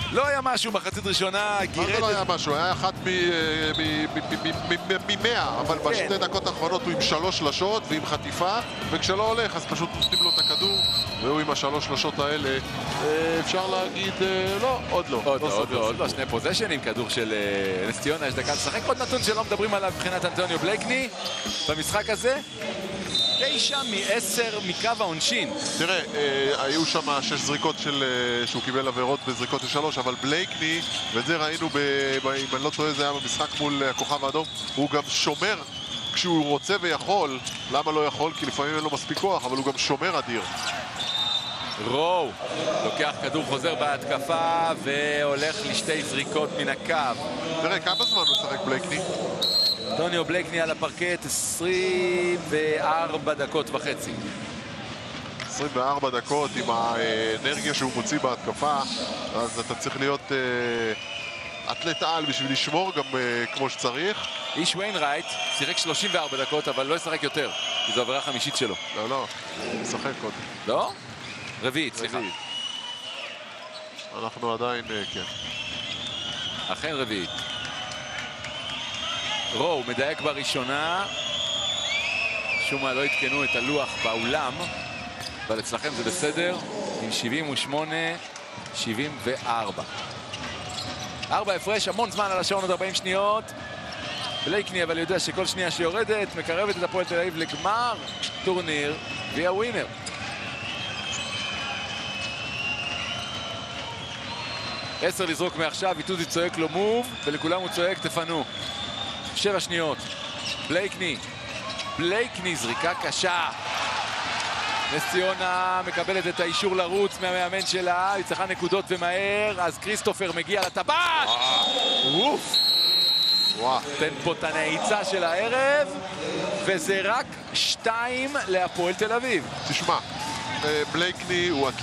לא היה משהו מחצית ראשונה, גירד... זה לא היה משהו, היה אחת מ-100, אבל בשתי דקות האחרונות הוא עם 3 שלשות ועם חטיפה, וכשלא הולך אז פשוט נותנים לו את הכדור, והוא עם ה3 שלשות האלה, אפשר להגיד, לא, עוד לא. עוד לא, 2 פוזיישנים, כדור של נס ציונה, יש דקה לשחק. עוד נתון שלא מדברים עליו מבחינת אנטוניו בלייקני במשחק הזה, 9 מ-10 מקו העונשין. תראה, היו שם 6 זריקות שהוא קיבל עבירות בזריקות ל3, אבל בלייקני, ואת זה ראינו, אם אני לא טועה, זה היה במשחק מול הכוכב האדום, הוא גם שומר כשהוא רוצה ויכול. למה לא יכול? כי לפעמים אין לו מספיק כוח, אבל הוא גם שומר אדיר. רואו לוקח כדור, חוזר בהתקפה והולך לשתי זריקות מן הקו. תראה, כמה זמן הוא משחק בלייקני? אנטוניו בלייקני על הפרקט 24 דקות וחצי. 24 דקות עם האנרגיה שהוא מוציא בהתקפה, אז אתה צריך להיות אתלט על בשביל לשמור גם כמו שצריך. איש ויינרייט שיחק 34 דקות, אבל לא ישחק יותר, כי זו עבירה חמישית שלו. לא, משחק קודם. לא? רביעית, סליחה. אנחנו עדיין, כן. אכן רביעית. רואו מדייק בראשונה. שום מה לא התקנו את הלוח באולם, אבל אצלכם זה בסדר, עם 78-74. 4 הפרש, המון זמן על השעון, עוד 40 שניות. בלייקני אבל יודע שכל שנייה שיורדת מקרבת את הפועל תל אביב לגמר טורניר ויה ווינר. עשר לזרוק מעכשיו, ויטוזי צועק לו מוב, ולכולם הוא צועק תפנו. 7 שניות. בלייקני, זריקה קשה. נס ציונה מקבלת את האישור לרוץ מהמאמן שלה, היא צריכה נקודות ומהר, אז כריסטופר מגיע לטבעת! אוף! תן פה את הנעיצה של הערב, וזה רק 2 להפועל תל אביב. תשמע, בלייקני הוא